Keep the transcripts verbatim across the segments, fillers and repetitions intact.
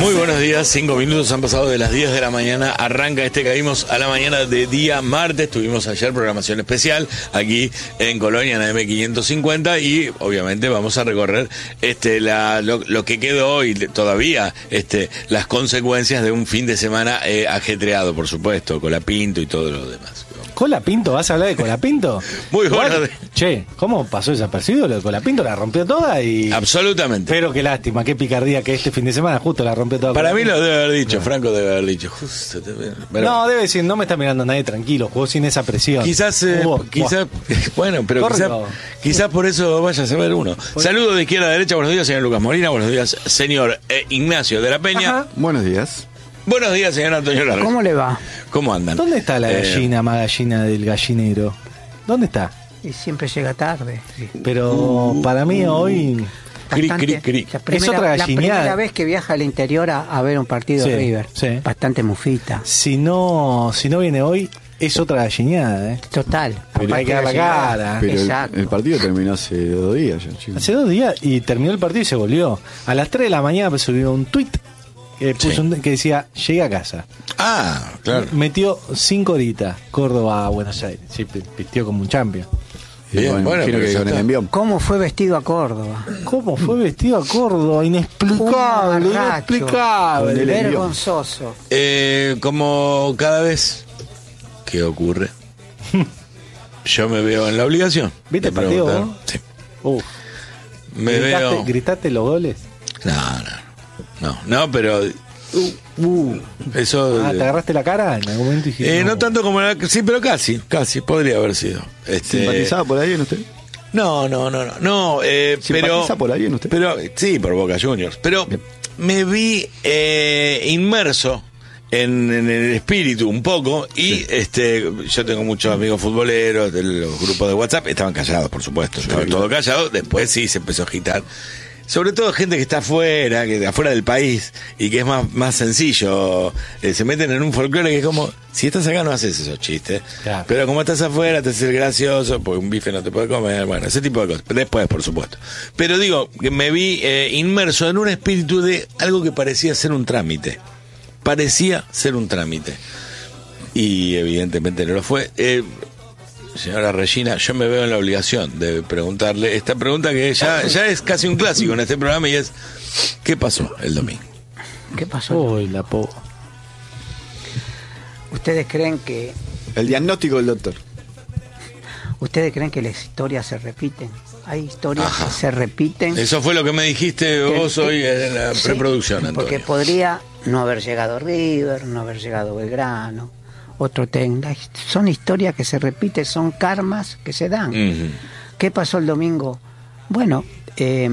Muy buenos días, cinco minutos han pasado de las diez de la mañana, arranca este Caímos a la Mañana de día martes. Tuvimos ayer programación especial aquí en Colonia, en A M quinientos cincuenta, y obviamente vamos a recorrer este la lo, lo que quedó hoy todavía, este las consecuencias de un fin de semana eh, ajetreado, por supuesto, Colapinto y todo lo demás. ¿Colapinto? ¿Vas a hablar de Colapinto? Muy bueno. De... Che, ¿cómo pasó desapercibido lo de Colapinto? La rompió toda y... Absolutamente. Pero qué lástima, qué picardía que este fin de semana justo la rompió toda. Para mí Colapinto. lo debe haber dicho, no. Franco debe haber dicho. Justo, pero... No, debe decir, no me está mirando nadie tranquilo, jugó sin esa presión. Quizás, eh, Hubo, quizás, bueno, pero quizás, quizás por eso vaya a saber uno. Por... Saludos de izquierda a derecha, buenos días, señor Lucas Molina, buenos días, señor eh, Ignacio de la Peña. Ajá. Buenos días. Buenos días, señor Antonio Largo. ¿Cómo le va? ¿Cómo andan? ¿Dónde está la gallina, eh... más gallina del gallinero? ¿Dónde está? Y siempre llega tarde. Sí. Pero uh, para mí hoy... Bastante, cri, cri, cri. La primera, es otra gallineada. La primera vez que viaja al interior a, a ver un partido sí, de River. Sí. Bastante mufita. Si no, si no viene hoy, es otra gallineada, ¿eh? Total. Pero hay que dar la cara. Pero el, el partido terminó hace dos días ya, chicos. Hace dos días y terminó el partido y se volvió. A las tres de la mañana me subió un tuit que, puso sí. un, que decía, llegué a casa. Ah, claro. Metió cinco horitas, Córdoba a Buenos Aires. Sí, vistió como un champion. Bien, bueno, bueno, que con el envión. ¿Cómo fue vestido a Córdoba? ¿Cómo fue vestido a Córdoba? Inexplicable, inexplicable. Vergonzoso. Eh, como cada vez que ocurre, yo me veo en la obligación. ¿Viste el partido vos? Sí. Uf. Me ¿Gritaste, veo... ¿Gritaste los goles? No, no. No, no, pero... Uh, uh, eso ah, ¿te agarraste la cara en algún momento? Dijiste, eh, no. no tanto como la, sí, pero casi, casi podría haber sido. Este, ¿Simpatizaba por alguien usted? No, no, no, no, no eh, ¿Simpatiza pero, por alguien usted? Pero sí, por Boca Juniors. Pero Bien. me vi eh, inmerso en, en el espíritu un poco y sí. este, yo tengo muchos amigos futboleros de los grupos de WhatsApp, estaban callados, por supuesto, sí, estaban todos callados. Después sí se empezó a agitar. Sobre todo gente que está afuera, que afuera del país, y que es más, más sencillo, eh, se meten en un folclore que es como, si estás acá no haces esos chistes, claro. Pero como estás afuera te haces el gracioso, porque un bife no te puede comer, bueno, ese tipo de cosas, después por supuesto. Pero digo, que me vi eh, inmerso en un espíritu de algo que parecía ser un trámite, parecía ser un trámite, y evidentemente no lo fue. eh, Señora Regina, yo me veo en la obligación de preguntarle esta pregunta que ya, ya es casi un clásico en este programa, y es ¿qué pasó el domingo? ¿Qué pasó? Uy, la po... ¿Ustedes creen que... El diagnóstico del doctor. ¿Ustedes creen que las historias se repiten? Hay historias Ajá. que se repiten. Eso fue lo que me dijiste vos que, hoy en la sí, preproducción, Antonio. Porque podría no haber llegado River, no haber llegado Belgrano, otro técnico. Son historias que se repiten, son karmas que se dan. Uh-huh. ¿Qué pasó el domingo? Bueno, eh,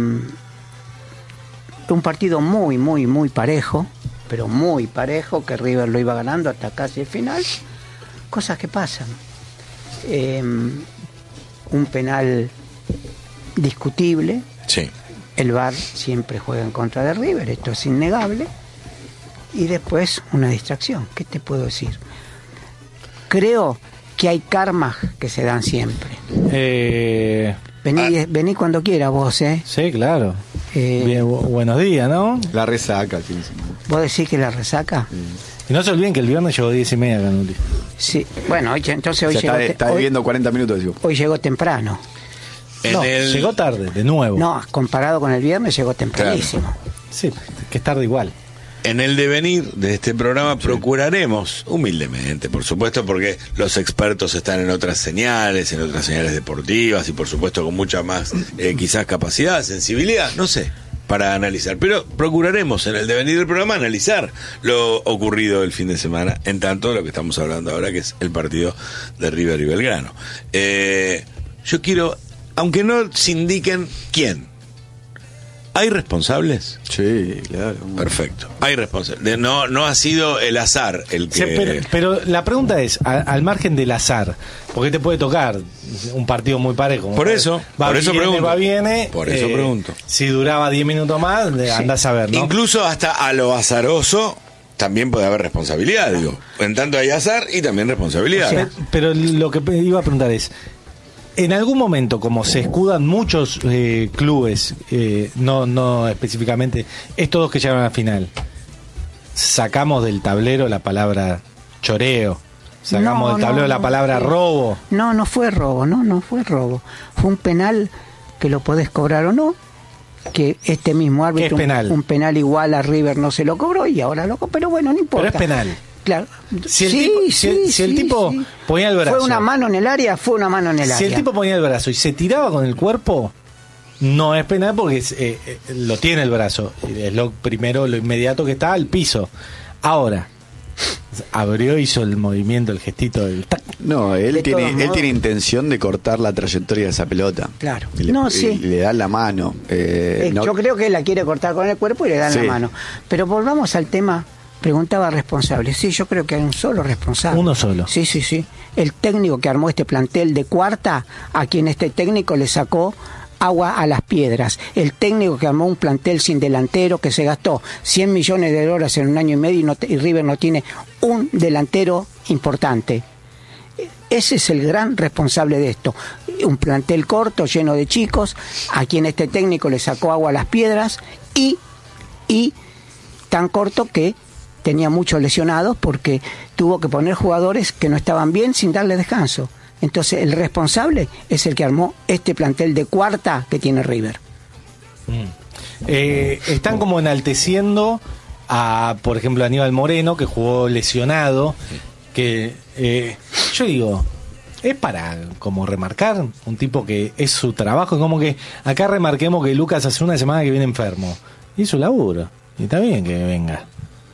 un partido muy, muy, muy parejo, pero muy parejo, que River lo iba ganando hasta casi el final. Cosas que pasan. Eh, un penal discutible. Sí. El V A R siempre juega en contra de River, esto es innegable. Y después una distracción. ¿Qué te puedo decir? Creo que hay karmas que se dan siempre. Eh, vení, ah, vení cuando quiera vos, ¿eh? Sí, claro. Eh, Bien, bu- buenos días, ¿no? La resaca. Sí. ¿Vos decís que la resaca? Sí. Y no se olviden que el viernes llegó diez y media, Canuti. Sí, bueno, hoy, entonces hoy o sea, llegó... Está, está viviendo cuarenta minutos, digo. Hoy llegó temprano. No, el... llegó tarde, de nuevo. No, comparado con el viernes llegó tempranísimo. Claro. Sí, que es tarde igual. En el devenir de este programa sí. procuraremos, humildemente, por supuesto, porque los expertos están en otras señales, en otras señales deportivas y por supuesto con mucha más, eh, quizás capacidad, sensibilidad, no sé, para analizar. Pero procuraremos en el devenir del programa analizar lo ocurrido el fin de semana, en tanto lo que estamos hablando ahora, que es el partido de River y Belgrano. Eh, yo quiero, aunque no se indiquen quién, ¿hay responsables? Sí, claro. Perfecto. Hay responsables. No, no ha sido el azar el que... Sí, pero, pero la pregunta es, a, al margen del azar, porque te puede tocar un partido muy parejo. Por eso, va por eso viene, pregunto. Va, viene, por eso eh, pregunto. Si duraba diez minutos más, sí. andás a ver, ¿no? Incluso hasta a lo azaroso también puede haber responsabilidad, digo. En tanto hay azar y también responsabilidad. O sea, pero lo que iba a preguntar es, en algún momento, como se escudan muchos eh, clubes, eh, no no específicamente, estos dos que llegaron a la final, sacamos del tablero la palabra choreo, sacamos No, del tablero no, la no, palabra sí. robo. No, no fue robo, no, no fue robo. Fue un penal que lo podés cobrar o no, que este mismo árbitro, ¿Qué es penal? Un, un penal igual a River no se lo cobró y ahora lo cobró, pero bueno, no importa. Pero es penal. Claro. Si el Sí, tipo- si sí, el- si el sí, tipo sí. ponía el brazo. Fue una mano en el área, fue una mano en el Si área. el tipo ponía el brazo y se tiraba con el cuerpo, no es penal porque es, eh, eh, lo tiene el brazo. Es lo primero, lo inmediato que está al piso. Ahora, abrió, hizo el movimiento, el gestito del tac. No, él De tiene, todos él modos. tiene intención de cortar la trayectoria de esa pelota. Claro. Y le, No, y sí. le da la mano. eh, Eh, no- Yo creo que él la quiere cortar con el cuerpo y le dan Sí. la mano. Pero volvamos al tema, preguntaba responsable. Sí, yo creo que hay un solo responsable. Uno solo. Sí, sí, sí. El técnico que armó este plantel de cuarta, a quien este técnico le sacó agua a las piedras. El técnico que armó un plantel sin delantero, que se gastó cien millones de dólares en un año y medio y, no te- y River no tiene un delantero importante. Ese es el gran responsable de esto. Un plantel corto, lleno de chicos, a quien este técnico le sacó agua a las piedras y, y tan corto que tenía muchos lesionados porque tuvo que poner jugadores que no estaban bien sin darle descanso. Entonces el responsable es el que armó este plantel de cuarta que tiene River. Eh, están como enalteciendo a, por ejemplo, Aníbal Moreno, que jugó lesionado, que eh, yo digo, es para como remarcar un tipo que es su trabajo, como que acá remarquemos que Lucas hace una semana que viene enfermo, y su laburo, y está bien que venga.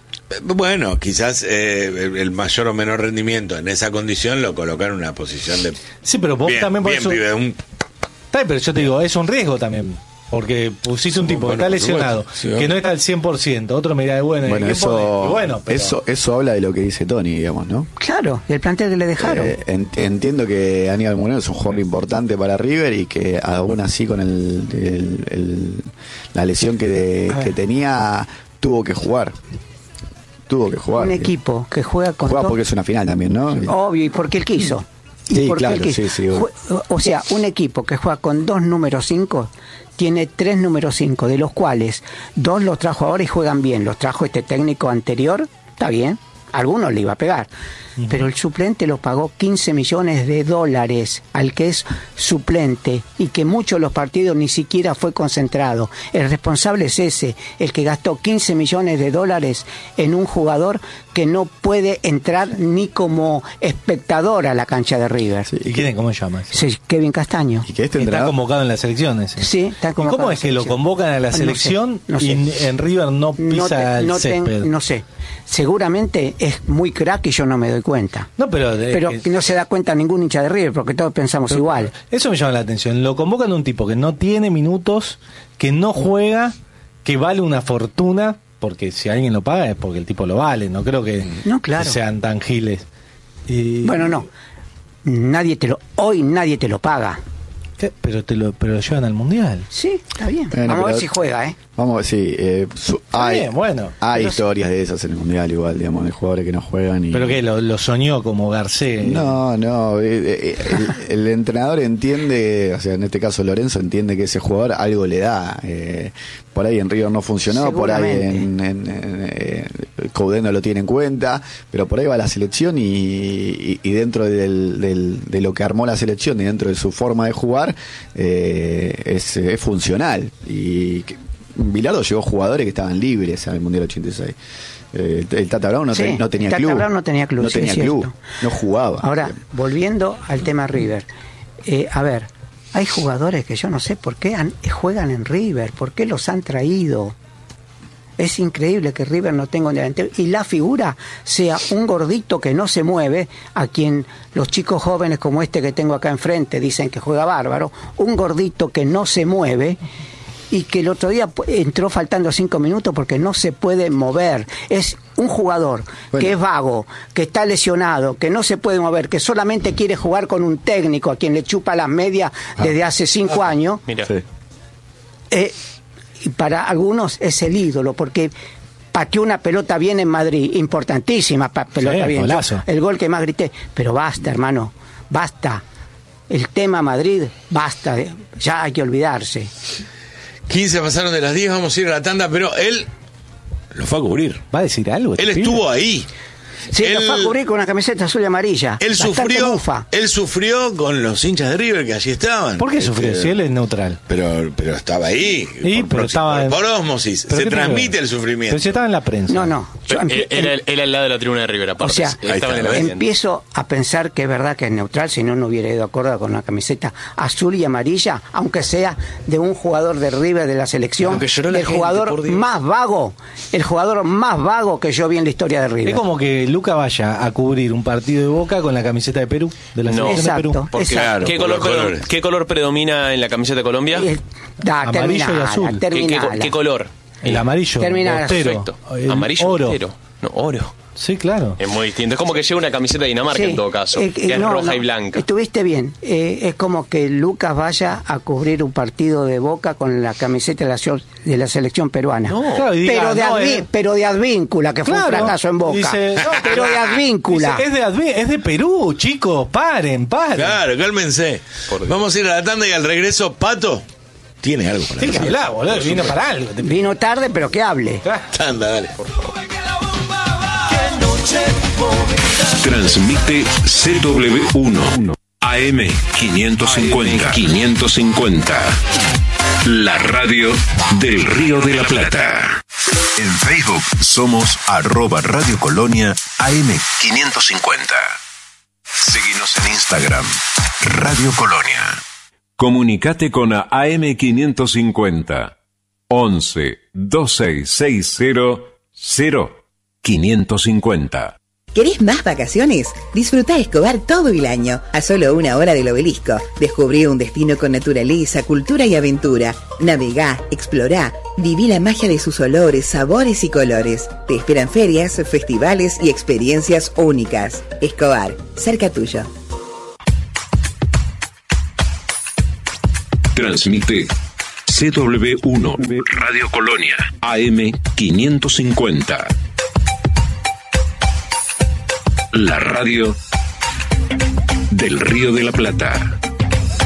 Bueno, quizás eh, el el mayor o menor rendimiento en esa condición lo colocar en una posición de... Sí, pero vos bien, también por bien, eso... pibe, un- Está bien, pero yo te digo, es un riesgo también. Porque pusiste un tipo que Bueno, está por lesionado, supuesto, sí, que obvio. no está al cien por ciento, otro me dirá, bueno, ¿y bueno, qué eso, pone? Y bueno, pero- eso, eso habla de lo que dice Tony, digamos, ¿no? Claro, el plantel que le dejaron. Eh, en- entiendo que Aníbal Moreno es un jugador importante para River y que aún así con el, el- el- la lesión que, de- A ver. que tenía tuvo que jugar. Tuvo que jugar. un equipo que juega con Juega dos- porque es una final también, ¿no? Obvio, y porque él quiso. Y Sí, porque claro, él quiso. sí, sí, Jue- O sea, un equipo que juega con dos números cinco tiene tres números cinco, de los cuales dos los trajo ahora y juegan bien. Los trajo este técnico anterior, está bien, algunos le iba a pegar. Pero el suplente lo pagó quince millones de dólares al que es suplente y que muchos de los partidos ni siquiera fue concentrado. El responsable es ese, el que gastó quince millones de dólares en un jugador que no puede entrar ni como espectador a la cancha de River. Sí. ¿Y quién, cómo se llama? Sí, Kevin Castaño. Y que este Está entrenador, convocado en las elecciones. Sí, está ¿Y convocado cómo a es que lo selección. convocan a la No sé, selección no sé. y en River no No, pisa te- el no, ten- césped? no sé, seguramente es muy crack y yo no me doy cuenta. No, pero, de- Pero eh, no se da cuenta ningún hincha de River porque todos pensamos igual. eso me llama la atención. Lo convocan a un tipo que no tiene minutos, que no juega, que vale una fortuna, porque si alguien lo paga es porque el tipo lo vale. No creo que, No, claro. que sean tan giles. Y- Bueno, no. Nadie te lo hoy nadie te lo paga. ¿Qué? Pero te lo, pero lo llevan al mundial. Sí, está bien. Bueno, Vamos a ver pero- si juega, ¿eh? vamos a ver, sí, eh, su- hay, bien, bueno. hay Pero- historias de esas en el Mundial igual, digamos, de jugadores que no juegan y... Pero que lo, lo soñó como Garcés. No, no, eh, eh, el, el entrenador entiende, o sea, en este caso Lorenzo entiende que ese jugador algo le da. eh, por ahí en River no funcionó, por ahí Seguramente. en, en, en, eh, Coudet no lo tiene en cuenta, pero por ahí va la selección y, y, y dentro del, del- de lo que armó la selección y dentro de su forma de jugar eh, es, es funcional. Y que- Bilardo llevó jugadores que estaban libres en el Mundial ochenta y seis. Eh, el, el Tata Brown no, Sí, te- no tenía Tata club. Brown no tenía club, No sí, tenía es club, cierto. no jugaba. Ahora, volviendo al tema River. Eh, a ver, hay jugadores que yo no sé por qué han- juegan en River, por qué los han traído. Es increíble que River no tenga un delantero y la figura sea un gordito que no se mueve, a quien los chicos jóvenes como este que tengo acá enfrente dicen que juega bárbaro, un gordito que no se mueve y que el otro día pu- entró faltando cinco minutos porque no se puede mover. Es un jugador Bueno. que es vago, que está lesionado, que no se puede mover, que solamente quiere jugar con un técnico a quien le chupa las medias desde hace cinco años. Mira, Sí. Eh, y para algunos es el ídolo, porque pateó una pelota bien en Madrid, importantísima pa- pelota Sí, bien. Yo- golazo. el gol que más grité, pero basta, hermano, basta. El tema Madrid, basta, de- ya hay que olvidarse. quince pasaron de las diez, vamos a ir a la tanda, pero él lo fue a cubrir. ¿Va a decir algo? Él este estuvo pibe? ahí. Sí, él, lo fue a cubrir con una camiseta azul y amarilla. Él Bastante sufrió, mufa. él sufrió con los hinchas de River que allí estaban. ¿Por qué sufrió? Este, Si él es neutral. Pero, pero estaba ahí. Sí, por, pero por- estaba en- por ósmosis. ¿Pero Se qué tiene que transmite ver? el sufrimiento. Pero si estaba en la prensa. No, no. Yo Pero, empie- eh, Era, era al lado de la tribuna de River, aparte. O sea, Estaba ahí está, en el ahí ambiente. empiezo a pensar que es verdad que es neutral, si no, no hubiera ido acorde con una camiseta azul y amarilla, aunque sea de un jugador de River de la selección, Lo que lloró la el gente, jugador por Dios. más vago, el jugador más vago que yo vi en la historia de River. Es como que Luca vaya a cubrir un partido de Boca con la camiseta de Perú, de la No. selección de Perú. Exacto. Porque, Exacto. ¿qué, Por color los predo- colores. ¿Qué color predomina en la camiseta de Colombia? Eh, da, Amarillo y terminala, azul. ¿Qué, qué, terminala. qué color? El amarillo, Terminala. bostero, Perfecto. el Amarillo oro. entero. No, oro. Sí, claro. Es muy distinto. Es como que lleva una camiseta de Dinamarca Sí. en todo caso. Eh, que eh, es no, roja no, y blanca. Estuviste bien. Eh, es como que Lucas vaya a cubrir un partido de Boca con la camiseta de la, seo- de la selección peruana. No. Claro, y diga, pero, de no, Adví- eh, pero de Advíncula, que fue un Claro. fracaso en Boca. Dice, no, pero de Advíncula. Dice, es, de Advi- es de Perú, chicos. Paren, paren. Claro, cálmense. Por Dios. Vamos a ir a la tanda y al regreso, Pato tiene algo para Tiene que decir. hablar, boludo. Vino para algo. Vino tarde, pero que hable. Tanda, dale. Transmite C W uno A M quinientos cincuenta. quinientos cincuenta. La radio del Río de la Plata. En Facebook somos arroba Radio Colonia A M quinientos cincuenta. Seguinos en Instagram, Radio Colonia. Comunicate con A M quinientos cincuenta. once veintiséis sesenta cero quinientos cincuenta. ¿Querés más vacaciones? Disfruta Escobar todo el año, a solo una hora del obelisco. Descubrí un destino con naturaleza, cultura y aventura. Navegá, explorá, viví la magia de sus olores, sabores y colores. Te esperan ferias, festivales y experiencias únicas. Escobar, cerca tuyo. Transmite C W uno Radio Colonia A M quinientos cincuenta. La radio del Río de la Plata.